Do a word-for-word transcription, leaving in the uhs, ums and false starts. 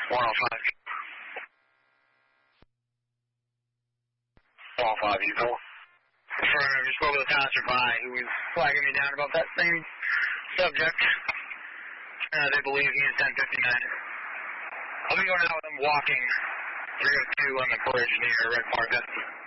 one oh five. one oh five, Eagle. Affirmative, you spoke with a passerby who was flagging me down about that same subject. Uh, they believe he is ten fifty-nine. I'll be going out with him walking three oh two on the bridge near Red Park.